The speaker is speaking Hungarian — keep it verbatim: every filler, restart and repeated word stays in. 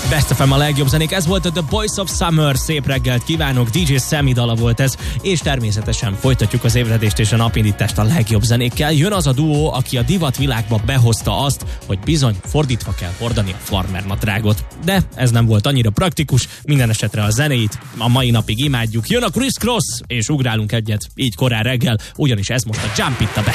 Best ef em a legjobb zenék, ez volt a The Boys of Summer, szép reggelt kívánok, dé dzsé Sammy dala volt ez, és természetesen folytatjuk az ébredést és a napindítást a legjobb zenékkel. Jön az a duó, aki a divat világba behozta azt, hogy bizony fordítva kell hordani a farmer nadrágot. De ez nem volt annyira praktikus, minden esetre a zenéit a mai napig imádjuk. Jön a Chris Cross, és ugrálunk egyet, így korán reggel, ugyanis ez most a Jump It a Best.